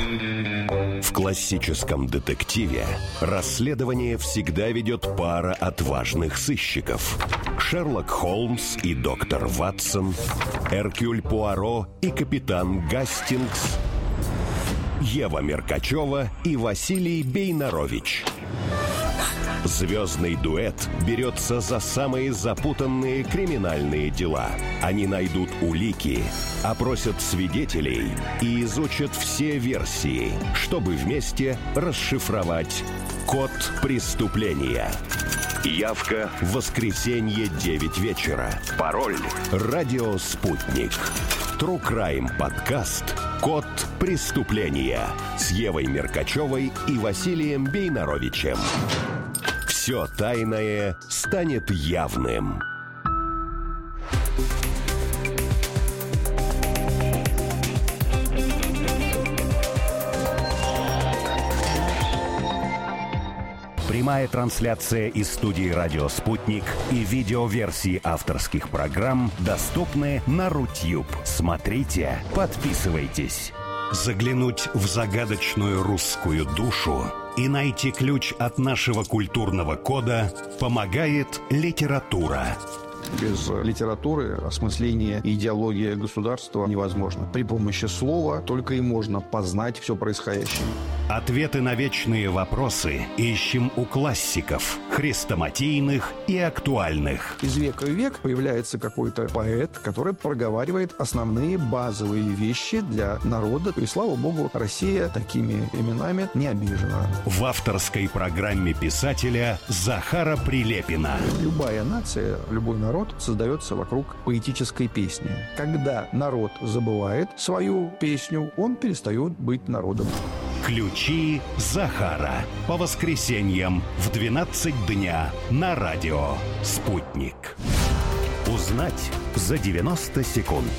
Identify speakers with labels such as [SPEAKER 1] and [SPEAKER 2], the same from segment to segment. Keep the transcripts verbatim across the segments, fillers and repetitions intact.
[SPEAKER 1] В классическом детективе расследование всегда ведет пара отважных сыщиков. Шерлок Холмс и доктор Ватсон, Эркюль Пуаро и капитан Гастингс, Ева Меркачева и Василий Бейнарович. Звездный дуэт берется за самые запутанные криминальные дела. Они найдут улики, опросят свидетелей и изучат все версии, чтобы вместе расшифровать код преступления. Явка в воскресенье девять вечера. Пароль «Радио Спутник». True Crime подкаст «Код преступления» с Евой Меркачевой и Василием Бейнаровичем. Все тайное станет явным. Прямая трансляция из студии «Радио Спутник» и видеоверсии авторских программ доступны на Рутюб. Смотрите, подписывайтесь. Заглянуть в загадочную русскую душу и найти ключ от нашего культурного кода помогает литература.
[SPEAKER 2] Без литературы осмысление и идеология государства невозможно. При помощи слова только и можно познать все происходящее.
[SPEAKER 1] Ответы на вечные вопросы ищем у классиков, хрестоматийных и актуальных.
[SPEAKER 2] Из века в век появляется какой-то поэт, который проговаривает основные базовые вещи для народа. И, слава богу, Россия такими именами не обижена.
[SPEAKER 1] В авторской программе писателя Захара Прилепина.
[SPEAKER 2] Любая нация, любой народ создается вокруг поэтической песни. Когда народ забывает свою песню, он перестает быть народом.
[SPEAKER 1] Ключи Захара. По воскресеньям в двенадцать дня на радио «Спутник». Узнать за девяносто секунд.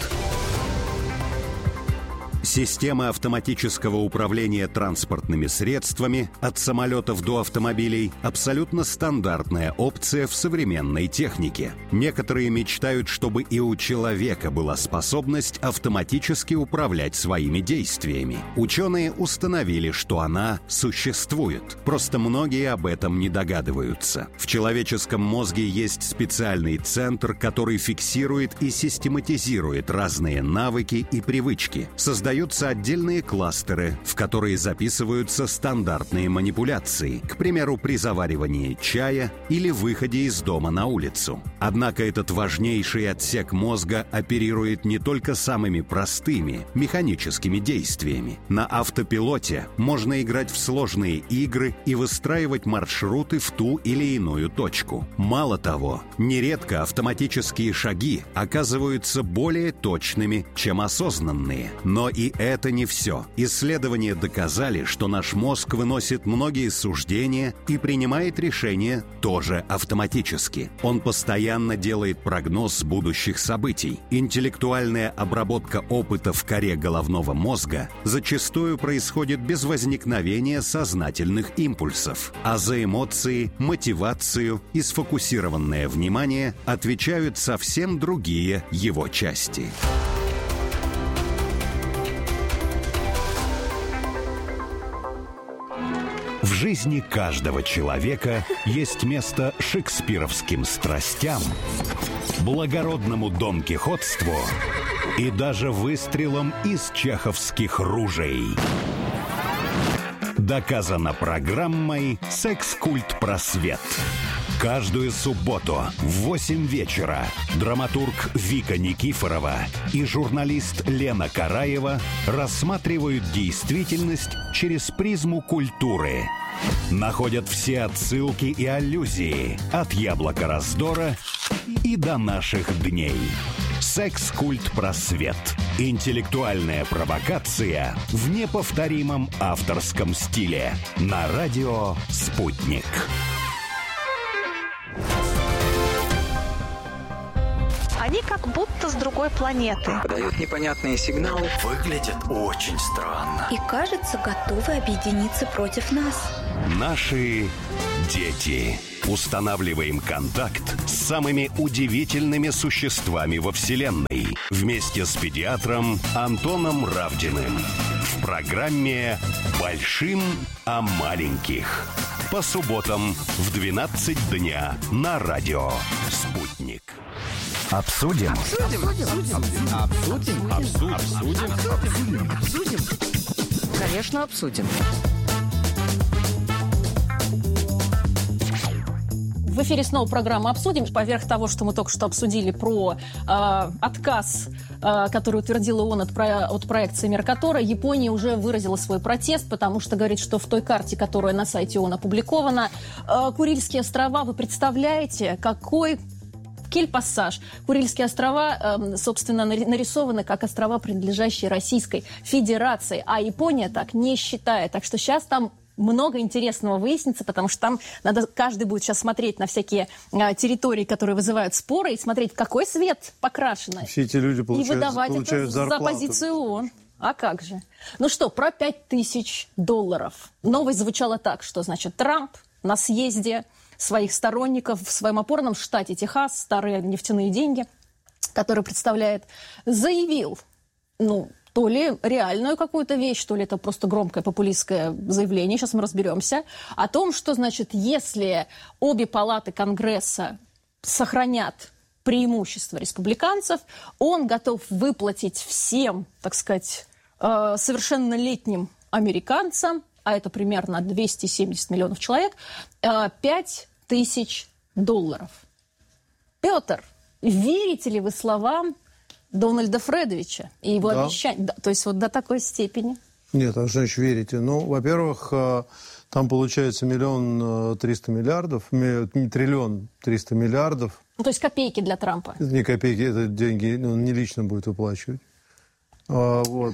[SPEAKER 1] Система автоматического управления транспортными средствами от самолетов до автомобилей – абсолютно стандартная опция в современной технике. Некоторые мечтают, чтобы и у человека была способность автоматически управлять своими действиями. Ученые установили, что она существует. Просто многие об этом не догадываются. В человеческом мозге есть специальный центр, который фиксирует и систематизирует разные навыки и привычки. Создает Создаются отдельные кластеры, в которые записываются стандартные манипуляции, к примеру, при заваривании чая или выходе из дома на улицу. Однако этот важнейший отсек мозга оперирует не только самыми простыми механическими действиями. На автопилоте можно играть в сложные игры и выстраивать маршруты в ту или иную точку. Мало того, нередко автоматические шаги оказываются более точными, чем осознанные. Но и И это не все. Исследования доказали, что наш мозг выносит многие суждения и принимает решения тоже автоматически. Он постоянно делает прогноз будущих событий. Интеллектуальная обработка опыта в коре головного мозга зачастую происходит без возникновения сознательных импульсов. А за эмоции, мотивацию и сфокусированное внимание отвечают совсем другие его части. В жизни каждого человека есть место шекспировским страстям, благородному донкихотству и даже выстрелам из чеховских ружей. Доказано программой «Секс-культ просвет». Каждую субботу в восемь вечера драматург Вика Никифорова и журналист Лена Караева рассматривают действительность через призму культуры. Находят все отсылки и аллюзии от яблока раздора и до наших дней. «Секс-культ просвет». Интеллектуальная провокация в неповторимом авторском стиле. На радио «Спутник».
[SPEAKER 3] Они как будто с другой планеты.
[SPEAKER 4] Подают непонятные сигналы.
[SPEAKER 5] Выглядят очень странно.
[SPEAKER 6] И, кажется, готовы объединиться против нас.
[SPEAKER 1] Наши дети. Устанавливаем контакт с самыми удивительными существами во Вселенной вместе с педиатром Антоном Равдиным в программе «Большим о маленьких». По субботам в двенадцать дня на радио «Спутник».
[SPEAKER 5] Обсудим.
[SPEAKER 6] Обсудим. Обсудим. Обсудим. Обсудим. Обсудим. Обсудим. Конечно, обсудим.
[SPEAKER 7] В эфире снова программа «Обсудим». Поверх того, что мы только что обсудили про э, отказ, э, который утвердила ООН от, про, от проекции Меркатора, Япония уже выразила свой протест, потому что говорит, что в той карте, которая на сайте ООН опубликована, э, Курильские острова, вы представляете, какой... Кель-Пассаж. Курильские острова, э, собственно, нарисованы как острова, принадлежащие Российской Федерации, а Япония так не считает. Так что сейчас там много интересного выяснится, потому что там надо, каждый будет сейчас смотреть на всякие э, территории, которые вызывают споры, и смотреть, в какой цвет покрашено.
[SPEAKER 8] Все эти люди получают,
[SPEAKER 7] и выдавать
[SPEAKER 8] получают
[SPEAKER 7] это
[SPEAKER 8] зарплату.
[SPEAKER 7] За позицию ООН. А как же? Ну что, про пять тысяч долларов. Новость звучала так, что, значит, Трамп на съезде своих сторонников в своем опорном штате Техас, старые нефтяные деньги, которые представляет, заявил, ну, то ли реальную какую-то вещь, то ли это просто громкое популистское заявление, сейчас мы разберемся, о том, что, значит, если обе палаты Конгресса сохранят преимущество республиканцев, он готов выплатить всем, так сказать, совершеннолетним американцам, а это примерно двести семьдесят миллионов человек, пять тысяч долларов. Петр, верите ли вы словам Дональда Фредовича и его
[SPEAKER 8] да.
[SPEAKER 7] обещаний? Да, то есть вот до такой степени?
[SPEAKER 8] Нет, а что еще верите? Ну, во-первых, там получается миллион триста миллиардов, триллион триста миллиардов.
[SPEAKER 7] Ну, то есть копейки для Трампа? Это
[SPEAKER 8] не копейки, это деньги, он не лично будет выплачивать. Вот.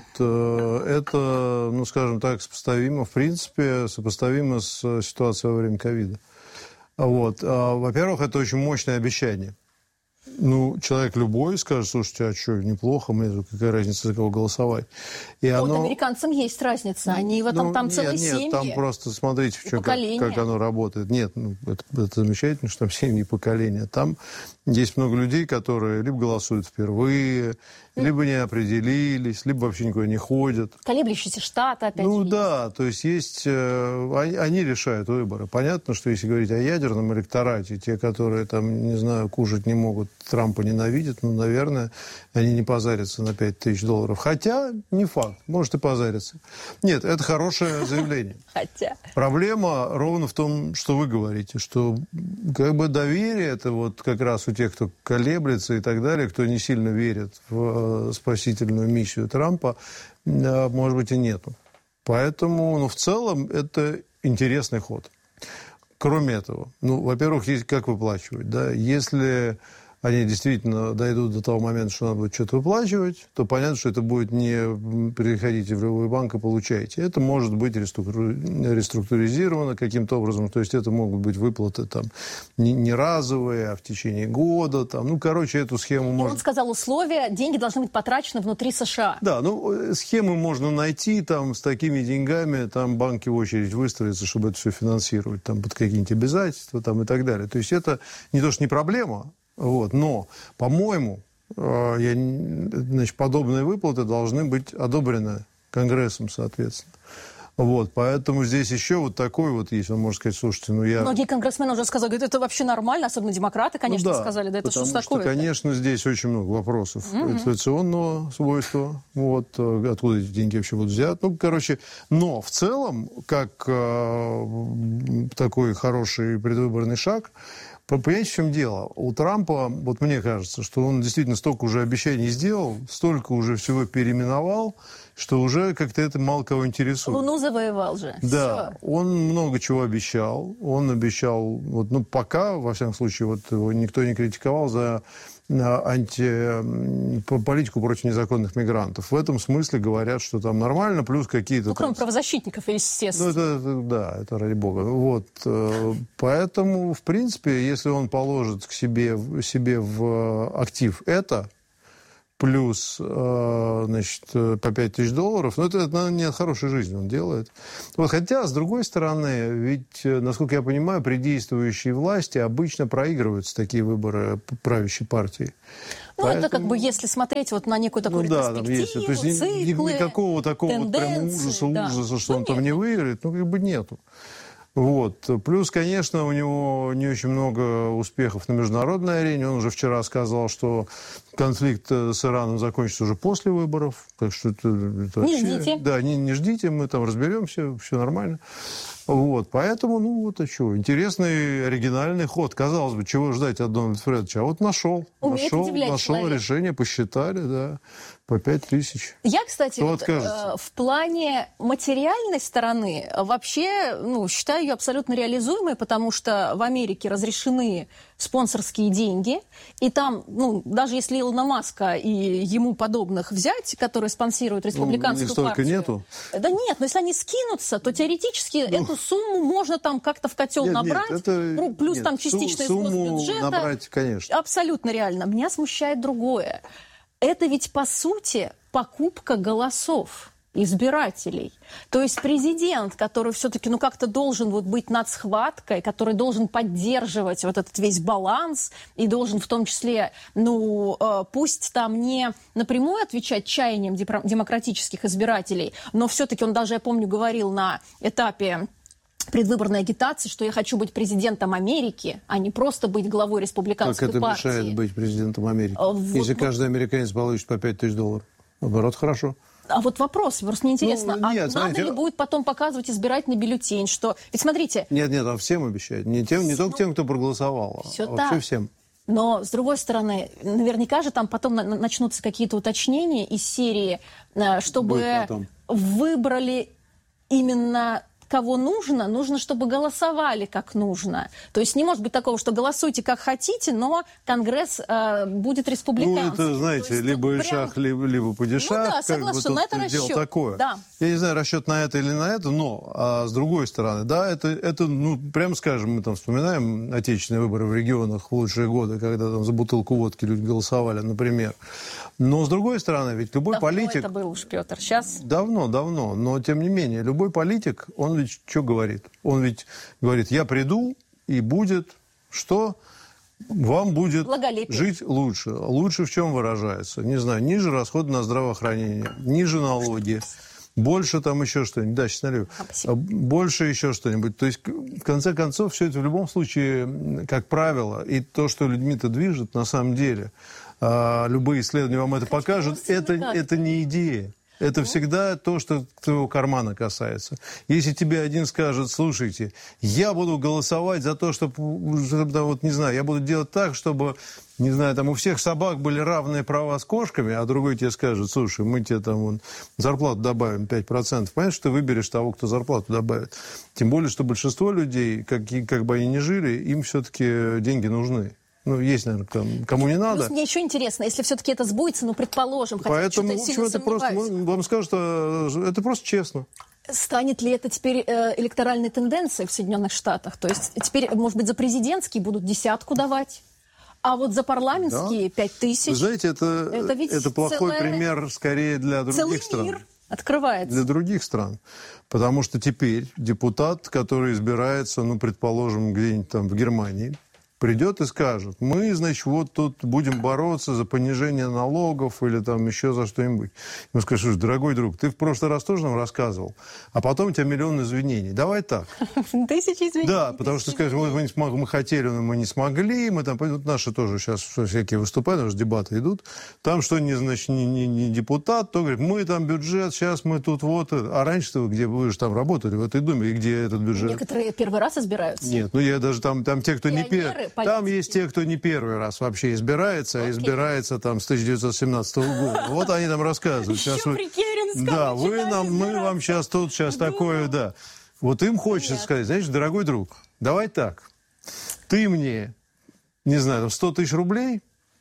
[SPEAKER 8] Это, ну, скажем так, сопоставимо, в принципе, сопоставимо с ситуацией во время ковида. Вот. Во-первых, это очень мощное обещание. Ну, человек любой скажет, слушайте, а что, неплохо, мне какая разница, за кого голосовать. И
[SPEAKER 7] вот
[SPEAKER 8] оно...
[SPEAKER 7] американцам есть разница, они в этом,
[SPEAKER 8] ну,
[SPEAKER 7] там
[SPEAKER 8] нет,
[SPEAKER 7] целые
[SPEAKER 8] нет,
[SPEAKER 7] семьи.
[SPEAKER 8] Там просто смотрите, что, как, как оно работает. Нет, ну, это, это замечательно, что там семьи и поколения. Там есть много людей, которые либо голосуют впервые, либо не определились, либо вообще никуда не ходят.
[SPEAKER 7] Колеблющиеся штаты опять
[SPEAKER 8] Ну
[SPEAKER 7] есть.
[SPEAKER 8] да, то есть есть... Э, они, они решают выборы. Понятно, что если говорить о ядерном электорате, те, которые там, не знаю, кушать не могут, Трампа ненавидят, ну, наверное, они не позарятся на пять тысяч долларов. Хотя, не факт, может и позарятся. Нет, это хорошее заявление.
[SPEAKER 7] Хотя.
[SPEAKER 8] Проблема ровно в том, что вы говорите, что как бы доверие, это вот как раз у тех, кто колеблется и так далее, кто не сильно верит в спасительную миссию Трампа, может быть, и нету. Поэтому, ну, в целом, это интересный ход. Кроме этого, ну, во-первых, есть как выплачивать, да, если они действительно дойдут до того момента, что надо будет что-то выплачивать, то понятно, что это будет не приходите в любой банк и получаете. Это может быть реструктуризировано каким-то образом, то есть это могут быть выплаты там не, не разовые, а в течение года. Там. Ну, короче, эту схему можно...
[SPEAKER 7] Он сказал условия, деньги должны быть потрачены внутри США.
[SPEAKER 8] Да, ну, схемы можно найти, там, с такими деньгами, там, банки в очередь выстроятся, чтобы это все финансировать, там, под какие-нибудь обязательства, там, и так далее. То есть это не то, что не проблема, вот, но, по-моему, я, значит, подобные выплаты должны быть одобрены Конгрессом, соответственно. Вот, поэтому здесь еще вот такой вот есть, он может сказать, слушайте, ну я...
[SPEAKER 7] Многие конгрессмены уже сказали, говорят, это вообще нормально, особенно демократы, конечно, ну, да, сказали, да это что ж такое?
[SPEAKER 8] Потому что, конечно, здесь очень много вопросов mm-hmm. инфляционного свойства, вот, откуда эти деньги вообще будут взяты, ну, короче, но в целом, как э, такой хороший предвыборный шаг, понимаете, в чем дело? У Трампа, вот мне кажется, что он действительно столько уже обещаний сделал, столько уже всего переименовал, что уже как-то это мало кого интересует.
[SPEAKER 7] Луну завоевал же.
[SPEAKER 8] Да,
[SPEAKER 7] Все.
[SPEAKER 8] Он много чего обещал. Он обещал, вот, ну, пока, во всяком случае, вот, его никто не критиковал за анти... политику против незаконных мигрантов. В этом смысле говорят, что там нормально, плюс какие-то...
[SPEAKER 7] Ну, кроме
[SPEAKER 8] там...
[SPEAKER 7] правозащитников, естественно.
[SPEAKER 8] Ну, это, это, да, это ради бога. Вот. Поэтому, в принципе, если он положит к себе, себе в актив это, плюс, значит, по пять тысяч долларов, ну, это, это не от хорошей жизни он делает. Вот, хотя, с другой стороны, ведь, насколько я понимаю, при действующей власти обычно проигрываются такие выборы правящей партии.
[SPEAKER 7] Ну, Поэтому... это как бы, если смотреть вот на некую такую
[SPEAKER 8] ну, да,
[SPEAKER 7] ретроспективу,
[SPEAKER 8] там есть. То есть
[SPEAKER 7] циклы,
[SPEAKER 8] никакого такого вот прямо ужаса,
[SPEAKER 7] да.
[SPEAKER 8] ужаса, что
[SPEAKER 7] ну,
[SPEAKER 8] он там не выиграет, ну, как бы нету. Вот. Плюс, конечно, у него не очень много успехов на международной арене. Он уже вчера сказал, что конфликт с Ираном закончится уже после выборов. Так что это, это
[SPEAKER 7] не
[SPEAKER 8] вообще...
[SPEAKER 7] ждите.
[SPEAKER 8] Да, не, не ждите, мы там разберемся, все нормально. Вот. Поэтому, ну, вот а чего. Интересный, оригинальный ход. Казалось бы, чего ждать от Дональда Фредовича. А вот нашел.
[SPEAKER 7] Умеет
[SPEAKER 8] нашел, нашел
[SPEAKER 7] человек.
[SPEAKER 8] решение, посчитали, да, по пять тысяч.
[SPEAKER 7] Я, кстати, вот, э, в плане материальной стороны вообще, ну, считаю ее абсолютно реализуемой, потому что в Америке разрешены спонсорские деньги, и там, ну, даже если Илона Маска и ему подобных взять, которые спонсируют республиканскую
[SPEAKER 8] ну,
[SPEAKER 7] партию...
[SPEAKER 8] нету.
[SPEAKER 7] Да нет, но если они скинутся, то теоретически ну, эту сумму можно там как-то в котел
[SPEAKER 8] нет,
[SPEAKER 7] набрать,
[SPEAKER 8] нет, это,
[SPEAKER 7] плюс
[SPEAKER 8] нет,
[SPEAKER 7] там частично из госбюджета.
[SPEAKER 8] Набрать, конечно.
[SPEAKER 7] Абсолютно реально. Меня смущает другое. Это ведь, по сути, покупка голосов избирателей. То есть президент, который все-таки ну, как-то должен вот быть над схваткой, который должен поддерживать вот этот весь баланс и должен в том числе, ну, э, пусть там не напрямую отвечать чаяниям демократических избирателей, но все-таки он даже, я помню, говорил на этапе предвыборной агитации, что я хочу быть президентом Америки, а не просто быть главой республиканской
[SPEAKER 8] партии. Как это
[SPEAKER 7] партии.
[SPEAKER 8] мешает быть президентом Америки?
[SPEAKER 7] Вот,
[SPEAKER 8] Если
[SPEAKER 7] вот,
[SPEAKER 8] каждый американец получит по пять тысяч долларов. Наоборот, хорошо.
[SPEAKER 7] А вот вопрос, просто мне интересно, ну, нет, а смотрите, надо ли будет потом показывать избирательный бюллетень, что... Ведь смотрите...
[SPEAKER 8] Нет, нет, он всем обещает. Не, тем, не ну, только тем, кто проголосовал,
[SPEAKER 7] все
[SPEAKER 8] а
[SPEAKER 7] так.
[SPEAKER 8] вообще всем.
[SPEAKER 7] Но, с другой стороны, наверняка же там потом начнутся какие-то уточнения из серии, чтобы выбрали именно... кого нужно, нужно, чтобы голосовали как нужно. То есть не может быть такого, что голосуйте как хотите, но Конгресс э, будет республиканский.
[SPEAKER 8] Ну, это, знаете, есть, либо прям... шах, либо, либо падишах.
[SPEAKER 7] Ну да, согласна,
[SPEAKER 8] как бы,
[SPEAKER 7] но это расчет.
[SPEAKER 8] Такое.
[SPEAKER 7] Да.
[SPEAKER 8] Я не знаю, расчет на это или на это, но а с другой стороны, да, это, это, ну, прямо скажем, мы там вспоминаем отечественные выборы в регионах в лучшие годы, когда там за бутылку водки люди голосовали, например. Но с другой стороны, ведь любой
[SPEAKER 7] давно
[SPEAKER 8] политик...
[SPEAKER 7] это был уж, Петр, сейчас...
[SPEAKER 8] Давно, давно, но тем не менее, любой политик, он ведь что говорит? Он ведь говорит, я приду, и будет что? Вам будет жить лучше. Лучше в чем выражается? Не знаю, ниже расходы на здравоохранение, ниже налоги, больше там еще что-нибудь. Да, сейчас налью. А, больше еще что-нибудь. То есть, в конце концов, все это в любом случае, как правило, и то, что людьми-то движет, на самом деле, а, любые исследования вам это покажут, это, это не идея. Это всегда то, что твоего кармана касается. Если тебе один скажет, слушайте, я буду голосовать за то, чтобы, вот, не знаю, я буду делать так, чтобы, не знаю, там у всех собак были равные права с кошками, а другой тебе скажет, слушай, мы тебе там вон, зарплату добавим пять процентов. Понятно, что ты выберешь того, кто зарплату добавит. Тем более, что большинство людей, как, как бы они ни жили, им все-таки деньги нужны. Ну, есть, наверное, кому, кому не надо.
[SPEAKER 7] Плюс мне еще интересно, если все-таки это сбудется, ну, предположим, хотя
[SPEAKER 8] Поэтому,
[SPEAKER 7] что-то сильно
[SPEAKER 8] это просто, вам скажут, что это просто честно.
[SPEAKER 7] Станет ли это теперь э, электоральной тенденцией в Соединенных Штатах? То есть теперь, может быть, за президентские будут десятку давать, а вот за парламентские пять да. тысяч.
[SPEAKER 8] Вы знаете, это,
[SPEAKER 7] это,
[SPEAKER 8] это плохой целое... пример скорее для других
[SPEAKER 7] целый
[SPEAKER 8] стран.
[SPEAKER 7] Мир открывается.
[SPEAKER 8] Для других стран. Потому что теперь депутат, который избирается, ну, предположим, где-нибудь там в Германии, придет и скажет, мы, значит, вот тут будем бороться за понижение налогов или там еще за что-нибудь. Ему скажешь, слушай, дорогой друг, ты в прошлый раз тоже нам рассказывал, а потом у тебя миллион извинений. Давай так.
[SPEAKER 7] Тысячи извинений.
[SPEAKER 8] Да, потому что скажешь, вот мы, не смог, мы хотели, но мы не смогли, мы там, вот наши тоже сейчас всякие выступают, уже дебаты идут, там что, не, значит, не, не, не депутат, то говорит, мы там бюджет, сейчас мы тут вот, а раньше-то вы где, вы же там работали, в этой думе, и где этот бюджет?
[SPEAKER 7] Некоторые первый раз избираются.
[SPEAKER 8] Нет, ну я даже там, там те, кто не первый.
[SPEAKER 7] Политики.
[SPEAKER 8] Там есть те, кто не первый раз вообще избирается, а избирается там с тысяча девятьсот семнадцатого года. Вот они нам рассказывают.
[SPEAKER 7] Еще
[SPEAKER 8] вы...
[SPEAKER 7] при Керенском
[SPEAKER 8] Да, вы нам, мы вам сейчас тут, сейчас да. такое, да. Вот им хочется Нет. сказать, знаешь, дорогой друг, давай так, ты мне, не знаю, там сто тысяч рублей,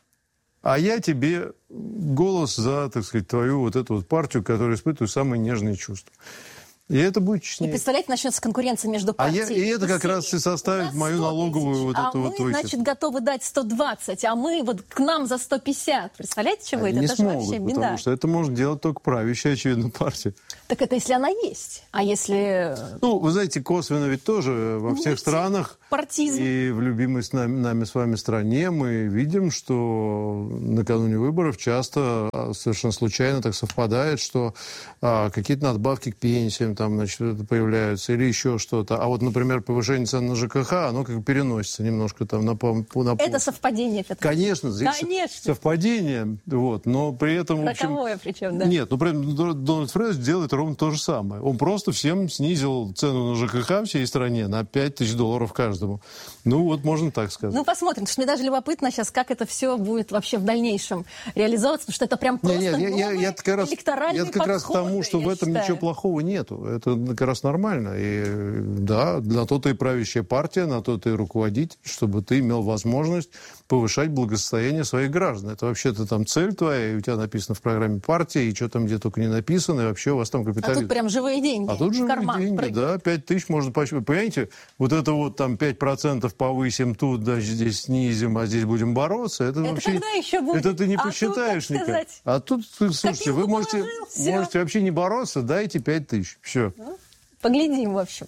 [SPEAKER 8] а я тебе голос за, так сказать, твою вот эту вот партию, которая испытывает самые нежные чувства. И это будет честнее.
[SPEAKER 7] И, представляете, начнется конкуренция между партией.
[SPEAKER 8] А я, и это как раз и составит мою налоговую вот
[SPEAKER 7] а
[SPEAKER 8] эту
[SPEAKER 7] мы,
[SPEAKER 8] вот вычет.
[SPEAKER 7] значит, готовы дать сто двадцать, а мы вот к нам за сто пятьдесят. Представляете, чего это?
[SPEAKER 8] Не
[SPEAKER 7] Это
[SPEAKER 8] смогут,
[SPEAKER 7] же вообще
[SPEAKER 8] потому
[SPEAKER 7] беда.
[SPEAKER 8] что это может делать только правящая, очевидно, партия.
[SPEAKER 7] Так это если она есть. А если...
[SPEAKER 8] Ну, вы знаете, косвенно ведь тоже во всех странах
[SPEAKER 7] партизм.
[SPEAKER 8] И в любимой с нами, нами с вами стране мы видим, что накануне выборов часто совершенно случайно так совпадает, что а, какие-то надбавки к пенсиям там, значит, появляются или еще что-то. А вот, например, повышение цен на ЖКХ, оно как бы переносится немножко там на пол.
[SPEAKER 7] Это совпадение, Петр.
[SPEAKER 8] Конечно, здесь
[SPEAKER 7] Конечно.
[SPEAKER 8] совпадение, вот, но при этом... В общем,
[SPEAKER 7] роковое причем, да.
[SPEAKER 8] Нет, ну при этом Дональд Фред делает ровно то же самое. Он просто всем снизил цену на ЖКХ всей стране на пять тысяч долларов каждому. Ну вот, можно так сказать.
[SPEAKER 7] Ну, посмотрим, потому что мне даже любопытно сейчас, как это все будет вообще в дальнейшем реализовываться, потому что это прям просто
[SPEAKER 8] нет, нет, я, я, я как раз,
[SPEAKER 7] электоральный
[SPEAKER 8] я как раз к тому, что в этом
[SPEAKER 7] считаю.
[SPEAKER 8] Ничего плохого нету. Это как раз нормально. И да, на то-то и правящая партия, на то-то и руководитель, чтобы ты имел возможность повышать благосостояние своих граждан. Это вообще-то там цель твоя, и у тебя написано в программе партии, и что там где только не написано, и вообще у вас там капитализм.
[SPEAKER 7] А тут прям живые деньги.
[SPEAKER 8] А тут живые деньги, прыгают. Да, пять тысяч можно почувствовать. Понимаете, вот это вот там пять процентов повысим тут, даже здесь снизим, а здесь будем бороться, это, это вообще...
[SPEAKER 7] когда еще будет?
[SPEAKER 8] Это ты не
[SPEAKER 7] а
[SPEAKER 8] посчитаешь
[SPEAKER 7] тут,
[SPEAKER 8] никак. А тут, слушайте, вы можете, можете вообще не бороться, дайте пять тысяч. Все.
[SPEAKER 7] Поглядим, в общем.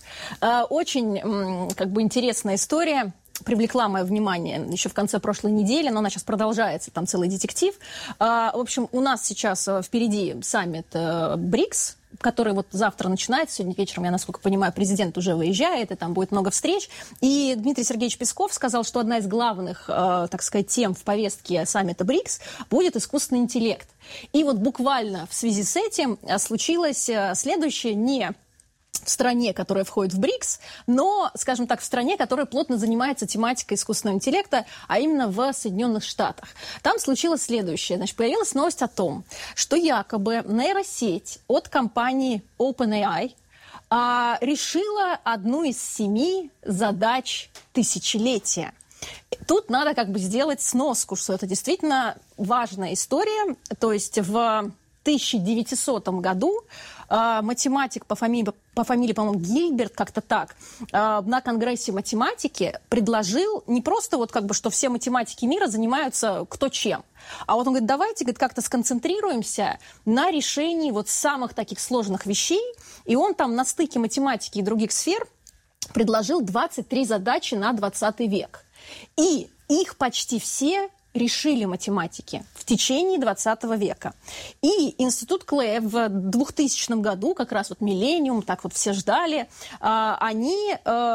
[SPEAKER 7] Очень как бы интересная история. Привлекла мое внимание еще в конце прошлой недели, но она сейчас продолжается, там целый детектив. В общем, у нас сейчас впереди саммит БРИКС, который вот завтра начинается. Сегодня вечером, я насколько понимаю, президент уже выезжает, и там будет много встреч. И Дмитрий Сергеевич Песков сказал, что одна из главных, так сказать, тем в повестке саммита БРИКС будет искусственный интеллект. И вот буквально в связи с этим случилось следующее: не в стране, которая входит в БРИКС, но, скажем так, в стране, которая плотно занимается тематикой искусственного интеллекта, а именно в Соединенных Штатах. Там случилось следующее. Значит, появилась новость о том, что якобы нейросеть от компании OpenAI а, решила одну из семи задач тысячелетия. Тут надо как бы сделать сноску, что это действительно важная история. То есть в тысяча девятисотом году э, математик по фамилии, по фамилии, по-моему, Гильберт, как-то так, э, на Конгрессе математики предложил не просто вот как бы, что все математики мира занимаются кто чем, а вот он говорит, давайте говорит, как-то сконцентрируемся на решении вот самых таких сложных вещей, и он там на стыке математики и других сфер предложил двадцать три задачи на двадцатый век. И их почти все решили математики в течение двадцатого века. И институт Клея в двухтысячном году, как раз вот миллениум, так вот все ждали, они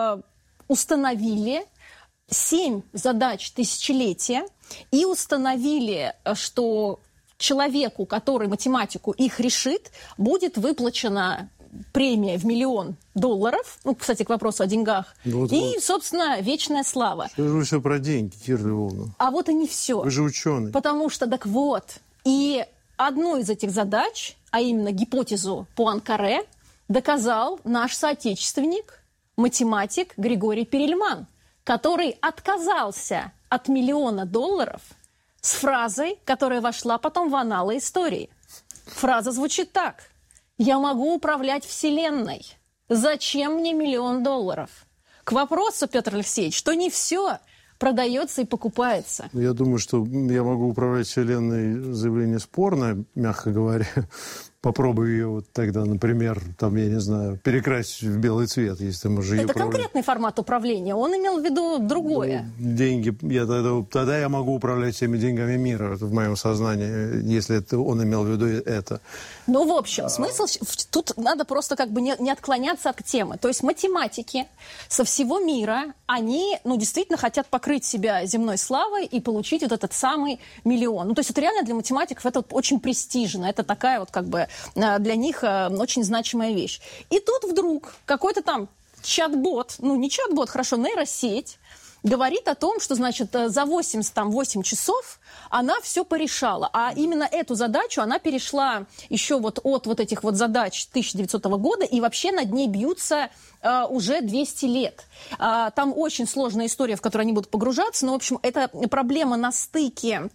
[SPEAKER 7] установили семь задач тысячелетия и установили, что человеку, который математику их решит, будет выплачена премия в миллион долларов. Ну, кстати, к вопросу о деньгах. Вот, и, вот. собственно, вечная слава.
[SPEAKER 8] Что же вы все про деньги, Кира Львовна?
[SPEAKER 7] А вот и не все.
[SPEAKER 8] Вы же ученый.
[SPEAKER 7] Потому что, так вот, и одну из этих задач, а именно гипотезу Пуанкаре, доказал наш соотечественник, математик Григорий Перельман, который отказался от миллиона долларов с фразой, которая вошла потом в аналы истории. Фраза звучит так. «Я могу управлять Вселенной. Зачем мне миллион долларов?» К вопросу, Петр Алексеевич, что не все продается и покупается.
[SPEAKER 8] Я думаю, что я могу управлять Вселенной, заявление спорное, мягко говоря. Попробуй ее вот тогда, например, там, я не знаю, перекрасить в белый цвет, если мы же ее
[SPEAKER 7] Это
[SPEAKER 8] управлять.
[SPEAKER 7] Конкретный формат управления. Он имел в виду другое.
[SPEAKER 8] Ну, деньги. Я тогда, тогда я могу управлять всеми деньгами мира в моем сознании, если это, он имел в виду это.
[SPEAKER 7] Ну, в общем, смысл... Тут надо просто как бы не, не отклоняться от темы. То есть математики со всего мира, они, ну, действительно хотят покрыть себя земной славой и получить вот этот самый миллион. Ну, то есть это реально для математиков это очень престижно. Это такая вот как бы для них очень значимая вещь. И тут вдруг какой-то там чат-бот, ну не чат-бот, хорошо, нейросеть, говорит о том, что, значит, за восемьдесят восемь часов она все порешала. А именно эту задачу она перешла еще вот от вот этих вот задач тысяча девятисотого года, и вообще над ней бьются uh, уже двести лет. Uh, там очень сложная история, в которую они будут погружаться, но, в общем, это проблема на стыке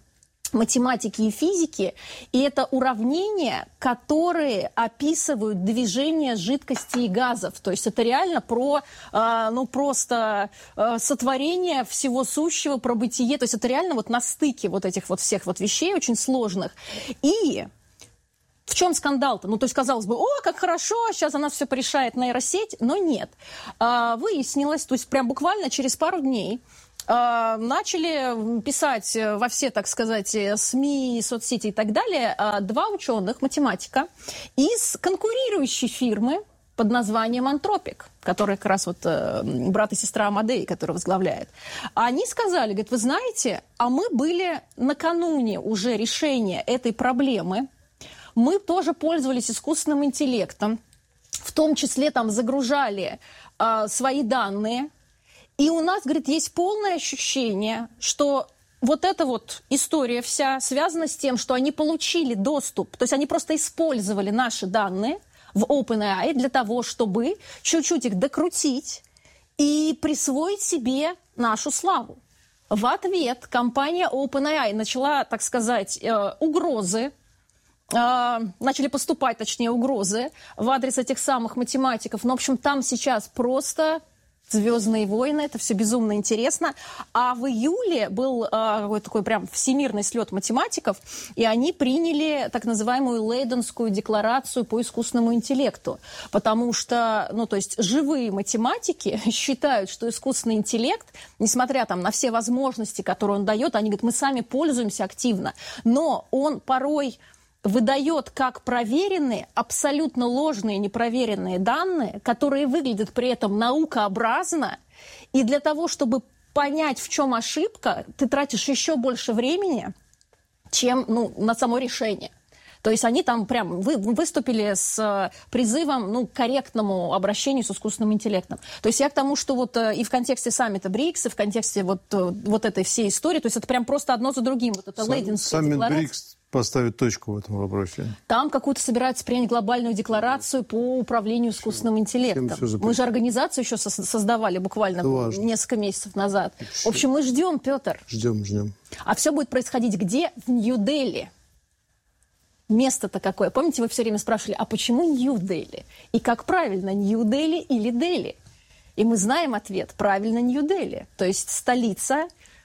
[SPEAKER 7] математики и физики, и это уравнения, которые описывают движение жидкостей и газов. То есть это реально про, э, ну, просто э, сотворение всего сущего, про бытие. То есть это реально вот на стыке вот этих вот всех вот вещей очень сложных. И в чем скандал-то? Ну, то есть, казалось бы, о, как хорошо, сейчас она все порешает нейросеть, но нет. Э, выяснилось, то есть прям буквально через пару дней начали писать во все, так сказать, СМИ, соцсети и так далее два ученых, математика, из конкурирующей фирмы под названием Антропик, которая как раз вот брат и сестра Амадей, который возглавляет. Они сказали, говорят, вы знаете, а мы были накануне уже решения этой проблемы, мы тоже пользовались искусственным интеллектом, в том числе там загружали э, свои данные. И у нас, говорит, есть полное ощущение, что вот эта вот история вся связана с тем, что они получили доступ, то есть они просто использовали наши данные в OpenAI для того, чтобы чуть-чуть их докрутить и присвоить себе нашу славу. В ответ компания OpenAI начала, так сказать, угрозы, начали поступать, точнее, угрозы в адрес этих самых математиков. Ну, в общем, там сейчас просто... «Звездные войны», это все безумно интересно. А в июле был э, какой-то такой прям всемирный слет математиков, и они приняли так называемую Лейденскую декларацию по искусственному интеллекту. Потому что, ну, то есть живые математики считают, что искусственный интеллект, несмотря там на все возможности, которые он дает, они говорят, мы сами пользуемся активно, но он порой... выдает как проверенные, абсолютно ложные, непроверенные данные, которые выглядят при этом наукообразно. И для того, чтобы понять, в чем ошибка, ты тратишь еще больше времени, чем ну, на само решение. То есть они там прям вы, выступили с призывом ну, к корректному обращению с искусственным интеллектом. То есть я к тому, что вот и в контексте саммита БРИКС, и в контексте вот, вот этой всей истории, то есть это прям просто одно за другим. Вот это Лейденская декларация.
[SPEAKER 8] Саммит БРИКС поставить точку в этом вопросе.
[SPEAKER 7] Там какую-то собираются принять глобальную декларацию по управлению искусственным интеллектом. Мы же организацию еще со- создавали буквально несколько месяцев назад. В общем, мы ждем, Петр.
[SPEAKER 8] Ждем, ждем.
[SPEAKER 7] А все будет происходить где? В Нью-Дели. Место-то какое? Помните, вы все время спрашивали, а почему Нью-Дели? И как правильно, Нью-Дели или Дели? И мы знаем ответ. Правильно, Нью-Дели. То есть столица,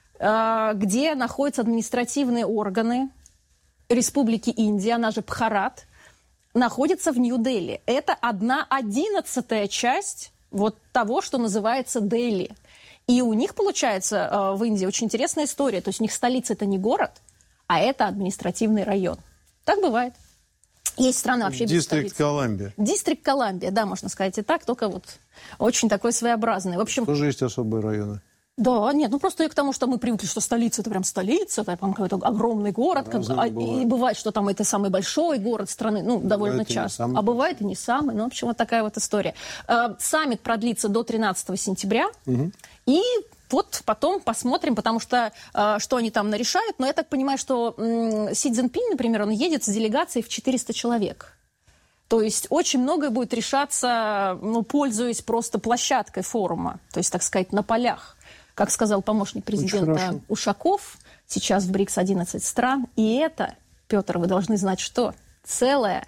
[SPEAKER 7] где находятся административные органы Республики Индия, она же Бхарат, находится в Нью-Дели. Это одна одиннадцатая часть вот того, что называется Дели. И у них, получается, в Индии очень интересная история. То есть у них столица – это не город, а это административный район. Так бывает. Есть страны вообще без столицы.
[SPEAKER 8] Дистрикт Колумбия.
[SPEAKER 7] Дистрикт Колумбия, да, можно сказать и так, только вот очень такой своеобразный. В общем,
[SPEAKER 8] тоже есть особые районы.
[SPEAKER 7] Да, нет, ну просто и к тому, что мы привыкли, что столица – это прям столица, это прям какой-то огромный город. Как, а, бывает. И бывает, что там это самый большой город страны, ну, довольно бывает часто. А бывает и не самый, ну, в общем, вот такая вот история. Э, саммит продлится до тринадцатого сентября, угу. И вот потом посмотрим, потому что э, что они там нарешают. Но я так понимаю, что э, Си Цзиньпинь, например, он едет с делегацией в четыреста человек. То есть очень многое будет решаться, ну, пользуясь просто площадкой форума, то есть, так сказать, на полях. Как сказал помощник президента Ушаков, сейчас в БРИКС одиннадцать стран. И это, Петр, вы должны знать, что целая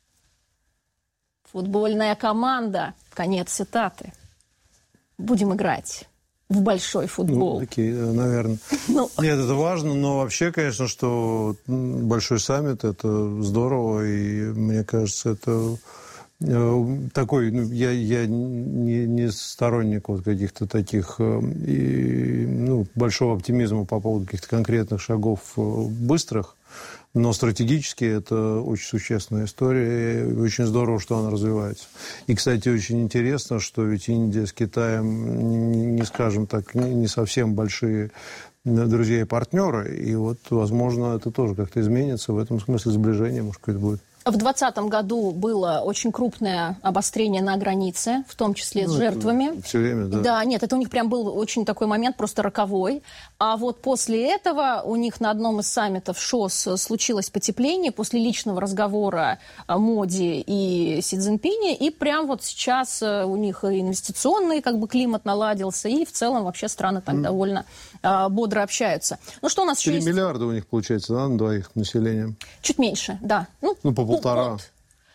[SPEAKER 7] футбольная команда, конец цитаты, будем играть в большой футбол.
[SPEAKER 8] Ну, окей, наверное. Ну. Нет, это важно, но вообще, конечно, что большой саммит – это здорово, и мне кажется, это... Такой, ну, я, я не, не сторонник вот каких-то таких, и, ну, большого оптимизма по поводу каких-то конкретных шагов быстрых, но стратегически это очень существенная история, и очень здорово, что она развивается. И, кстати, очень интересно, что ведь Индия с Китаем, не, не скажем так, не, не совсем большие друзья и партнеры, и вот, возможно, это тоже как-то изменится, в этом смысле сближение, может, какое-то будет.
[SPEAKER 7] В двадцатом году было очень крупное обострение на границе, в том числе ну, с жертвами.
[SPEAKER 8] Все время, да.
[SPEAKER 7] Да, нет, это у них прям был очень такой момент, просто роковой. А вот после этого у них на одном из саммитов ШОС случилось потепление после личного разговора Моди и Си Цзиньпиня. И прям вот сейчас у них и инвестиционный как бы климат наладился, и в целом вообще страны так mm. довольно а, бодро общаются. Ну что у нас еще есть?
[SPEAKER 8] три миллиарда у них получается, да, на двоих населения?
[SPEAKER 7] Чуть меньше, да. Ну,
[SPEAKER 8] ну по полтора.
[SPEAKER 7] Вот.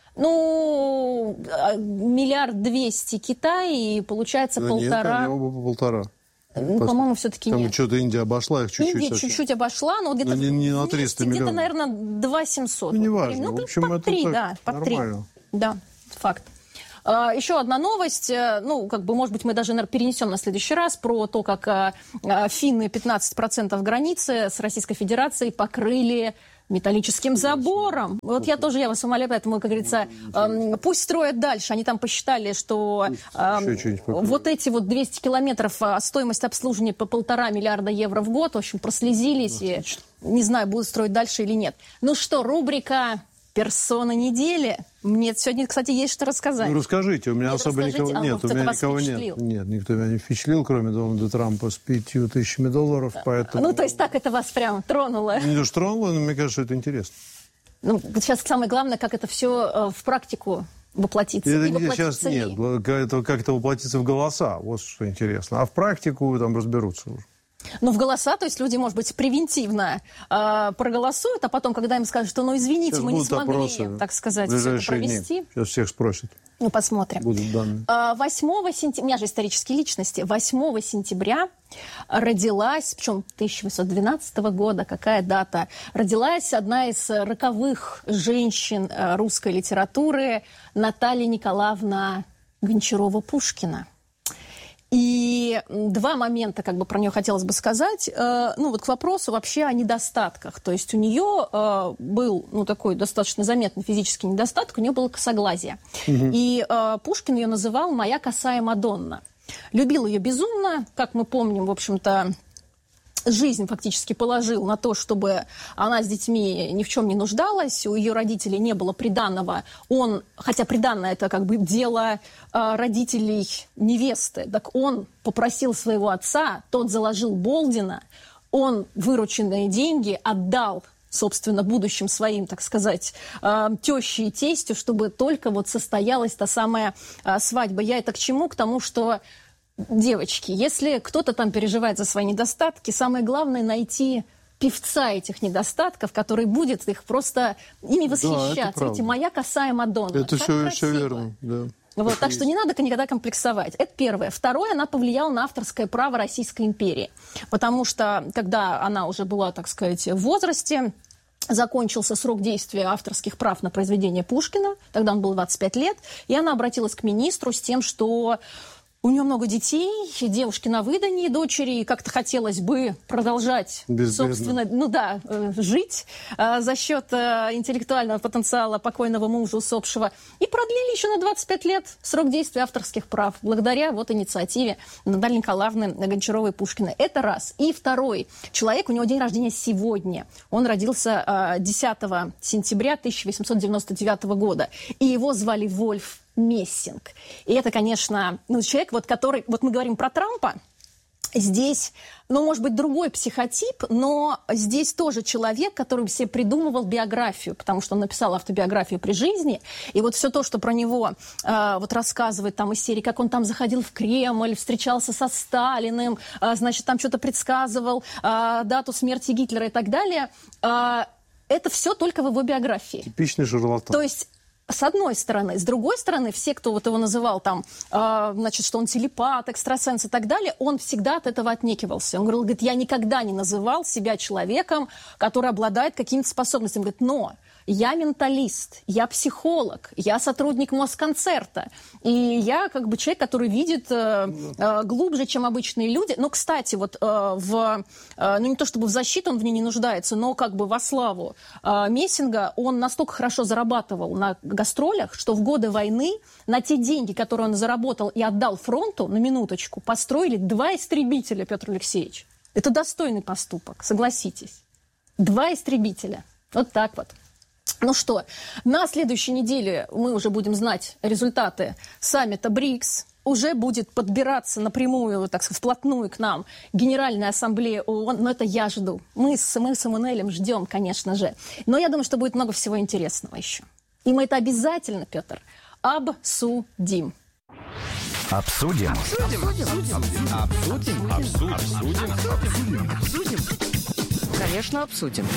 [SPEAKER 7] Ну, миллиард двести Китай, и получается
[SPEAKER 8] да
[SPEAKER 7] полтора.
[SPEAKER 8] Нет, оба по полтора.
[SPEAKER 7] Ну, Пос... по-моему, все-таки
[SPEAKER 8] там
[SPEAKER 7] нет.
[SPEAKER 8] что-то Индия обошла их чуть-чуть.
[SPEAKER 7] Индия чуть-чуть обошла, но где-то,
[SPEAKER 8] но не, не на триста миллионов.
[SPEAKER 7] Где-то, наверное, два тысячи семьсот.
[SPEAKER 8] Ну, неважно.
[SPEAKER 7] Ну,
[SPEAKER 8] в общем,
[SPEAKER 7] под три, да, под три. Да, факт. Еще одна новость, ну, как бы, может быть, мы даже, наверное, перенесем на следующий раз, про то, как финны пятнадцать процентов границы с Российской Федерацией покрыли металлическим забором. Вот я тоже, я вас умоляю, поэтому, как говорится, э, пусть строят дальше. Они там посчитали, что э, вот эти вот двести километров, э, стоимость обслуживания по полтора миллиарда евро в год, в общем, прослезились. И, не знаю, будут строить дальше или нет. Ну что, рубрика «Персона недели». Мне сегодня, кстати, есть что рассказать.
[SPEAKER 8] Ну, расскажите, у меня нет, особо никого а, нет. У меня никого нет. Нет, никто меня не впечатлил, кроме Дональда Трампа с пятью тысячами долларов, поэтому...
[SPEAKER 7] Ну, то есть так это вас прям тронуло?
[SPEAKER 8] Не то, что тронуло, но мне кажется, что это интересно.
[SPEAKER 7] Ну, сейчас самое главное, как это все э, в практику воплотится.
[SPEAKER 8] Это
[SPEAKER 7] и воплотится
[SPEAKER 8] сейчас ли? Нет, это как это воплотится в голоса, вот что интересно. А в практику там разберутся уже.
[SPEAKER 7] Ну, в голоса, то есть люди, может быть, превентивно э, проголосуют, а потом, когда им скажут, что, ну, извините, сейчас мы не смогли, опросы, так сказать, все это провести.
[SPEAKER 8] Дни. Сейчас всех спросят.
[SPEAKER 7] Ну, посмотрим.
[SPEAKER 8] Будут данные.
[SPEAKER 7] восьмого сентября, у меня же исторические личности, восьмого сентября родилась, причем тысяча восемьсот двенадцатого года, какая дата, родилась одна из роковых женщин русской литературы, Наталья Николаевна Гончарова-Пушкина. И два момента, как бы, про нее хотелось бы сказать. Э, ну, вот к вопросу вообще о недостатках. То есть у нее э, был, ну, такой достаточно заметный физический недостаток, у нее было косоглазие. Угу. И э, Пушкин ее называл «моя косая Мадонна». Любил ее безумно, как мы помним, в общем-то, жизнь фактически положил на то, чтобы она с детьми ни в чем не нуждалась, у ее родителей не было приданого. Он, хотя приданное это как бы дело э, родителей невесты, так он попросил своего отца, тот заложил Болдина, он вырученные деньги отдал, собственно, будущим своим, так сказать, э, теще и тестю, чтобы только вот состоялась та самая э, свадьба. Я это к чему? К тому, что девочки, если кто-то там переживает за свои недостатки, самое главное найти певца этих недостатков, который будет их просто ими восхищаться. Да, видите, моя косая Мадонна.
[SPEAKER 8] Это все, все верно, да.
[SPEAKER 7] Вот, так что не надо никогда комплексовать. Это первое. Второе, она повлияла на авторское право Российской империи. Потому что, когда она уже была, так сказать, в возрасте, закончился срок действия авторских прав на произведение Пушкина, тогда он был двадцать пять лет, и она обратилась к министру с тем, что у нее много детей, девушки на выданье, дочери, и как-то хотелось бы продолжать, безбедно. собственно, ну да, жить а, за счет а, интеллектуального потенциала покойного мужа, усопшего. И продлили еще на двадцать пять лет срок действия авторских прав, благодаря вот инициативе Натальи Николаевны Гончаровой-Пушкиной. Это раз. И второй человек, у него день рождения сегодня. Он родился а, десятого сентября тысяча восемьсот девяносто девятого года. И его звали Вольф Мессинг. И это, конечно, ну, человек, вот, который... Вот мы говорим про Трампа. Здесь, ну, может быть, другой психотип, но здесь тоже человек, который себе придумывал биографию, потому что он написал автобиографию при жизни. И вот все то, что про него э, вот рассказывает там из серии, как он там заходил в Кремль, встречался со Сталиным, э, значит, там что-то предсказывал, э, дату смерти Гитлера и так далее, э, это все только в его биографии.
[SPEAKER 8] Типичный шарлатан.
[SPEAKER 7] То есть с одной стороны. С другой стороны, все, кто вот его называл там, э, значит, что он телепат, экстрасенс и так далее, он всегда от этого отнекивался. Он говорил, говорит, я никогда не называл себя человеком, который обладает какими-то способностями. Он говорит, но я менталист, я психолог, я сотрудник Москонцерта. И я как бы человек, который видит э, э, глубже, чем обычные люди. Но, кстати, вот э, в, э, ну не то чтобы в защиту он в ней не нуждается, но как бы во славу э, Мессинга он настолько хорошо зарабатывал на гастролях, что в годы войны на те деньги, которые он заработал и отдал фронту, на минуточку, построили два истребителя, Петр Алексеевич. Это достойный поступок, согласитесь. Два истребителя. Вот так вот. Ну что, на следующей неделе мы уже будем знать результаты саммита БРИКС. Уже будет подбираться напрямую, так сказать, вплотную к нам Генеральная ассамблея ООН. Но это я жду. Мы с, мы с Эммануэлем ждем, конечно же. Но я думаю, что будет много всего интересного еще. И мы это обязательно, Петр, обсудим.
[SPEAKER 5] Обсудим.
[SPEAKER 6] Обсудим. Обсудим. Обсудим. Обсудим. Обсудим. Обсудим. Конечно, обсудим.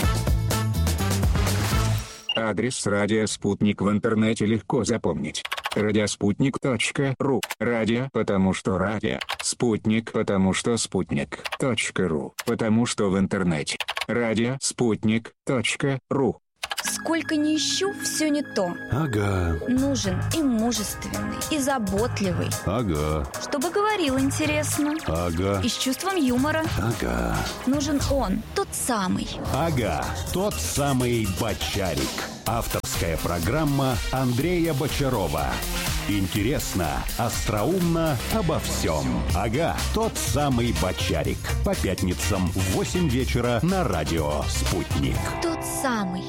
[SPEAKER 9] Адрес радио «Спутник» в интернете легко запомнить. радиоспутник точка ру. Радио, потому что радио. Спутник, потому что спутник. .ру, потому что в интернете. радио спутник точка ру.
[SPEAKER 10] Сколько ни ищу, все не то.
[SPEAKER 1] Ага.
[SPEAKER 10] Нужен и мужественный, и заботливый.
[SPEAKER 1] Ага.
[SPEAKER 10] Чтобы говорил интересно.
[SPEAKER 1] Ага.
[SPEAKER 10] И с чувством юмора.
[SPEAKER 1] Ага.
[SPEAKER 10] Нужен он, тот самый.
[SPEAKER 1] Ага, тот самый Бочарик. Авторская программа Андрея Бочарова. Интересно, остроумно, обо всем. Ага, тот самый Бочарик. По пятницам в восемь вечера на радио «Спутник».
[SPEAKER 10] Тот самый.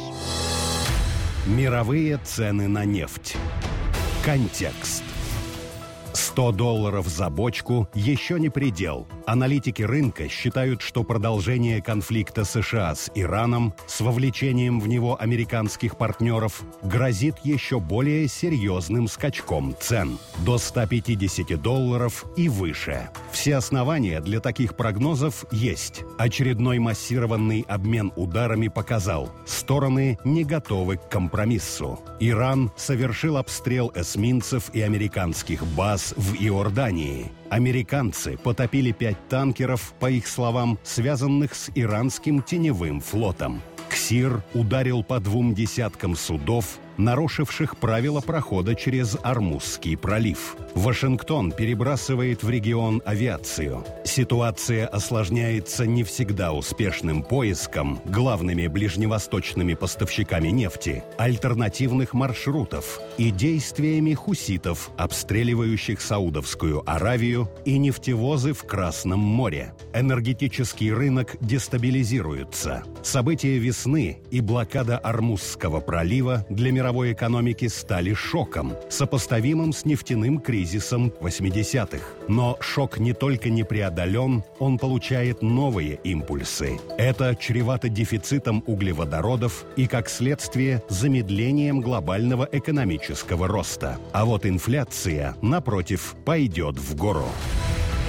[SPEAKER 1] Мировые цены на нефть. Контекст. сто долларов за бочку еще не предел. Аналитики рынка считают, что продолжение конфликта США с Ираном с вовлечением в него американских партнеров грозит еще более серьезным скачком цен до ста пятидесяти долларов и выше. Все основания для таких прогнозов есть. Очередной массированный обмен ударами показал, стороны не готовы к компромиссу. Иран совершил обстрел эсминцев и американских баз в Иордании. Американцы потопили пять танкеров, по их словам, связанных с иранским теневым флотом. КСИР ударил по двум десяткам судов, нарушивших правила прохода через Ормузский пролив. Вашингтон перебрасывает в регион авиацию. Ситуация осложняется не всегда успешным поиском главными ближневосточными поставщиками нефти альтернативных маршрутов и действиями хуситов, обстреливающих Саудовскую Аравию и нефтевозы в Красном море. Энергетический рынок дестабилизируется. События весны и блокада Ормузского пролива для мировой экономики стали шоком, сопоставимым с нефтяным кризисом восьмидесятых. Но шок не только не преодолен, он получает новые импульсы. Это чревато дефицитом углеводородов и, как следствие, замедлением глобального экономического роста. А вот инфляция, напротив, пойдет в гору.